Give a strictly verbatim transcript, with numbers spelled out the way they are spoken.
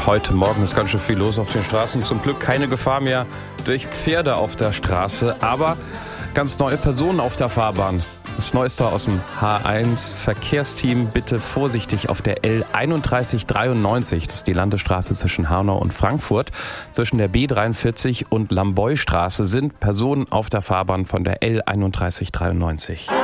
heute Morgen ist ganz schön viel los auf den Straßen. Zum Glück keine Gefahr mehr durch Pferde auf der Straße, aber ganz neue Personen auf der Fahrbahn. Das Neueste aus dem H eins Verkehrsteam, bitte vorsichtig auf der L einunddreißig dreiundneunzig. Das ist die Landesstraße zwischen Hanau und Frankfurt. Zwischen der B dreiundvierzig und Lamboy-Straße sind Personen auf der Fahrbahn von der L einunddreißig dreiundneunzig.